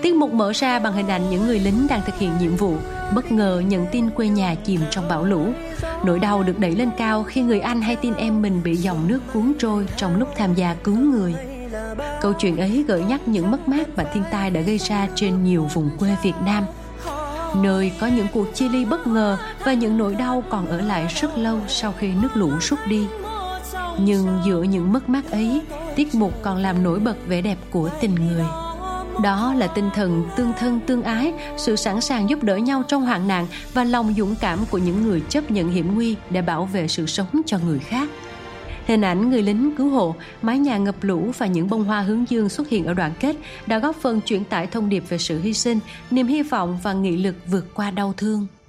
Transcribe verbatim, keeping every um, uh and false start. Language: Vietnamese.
Tiết mục mở ra bằng hình ảnh những người lính đang thực hiện nhiệm vụ, bất ngờ nhận tin quê nhà chìm trong bão lũ. Nỗi đau được đẩy lên cao khi người anh hay tin em mình bị dòng nước cuốn trôi trong lúc tham gia cứu người. Câu chuyện ấy gợi nhắc những mất mát mà thiên tai đã gây ra trên nhiều vùng quê Việt Nam, nơi có những cuộc chia ly bất ngờ và những nỗi đau còn ở lại rất lâu sau khi nước lũ rút đi. Nhưng giữa những mất mát ấy, tiết mục còn làm nổi bật vẻ đẹp của tình người. Đó là tinh thần tương thân tương ái, sự sẵn sàng giúp đỡ nhau trong hoạn nạn và lòng dũng cảm của những người chấp nhận hiểm nguy để bảo vệ sự sống cho người khác. Hình ảnh người lính cứu hộ, mái nhà ngập lũ và những bông hoa hướng dương xuất hiện ở đoạn kết đã góp phần truyền tải thông điệp về sự hy sinh, niềm hy vọng và nghị lực vượt qua đau thương.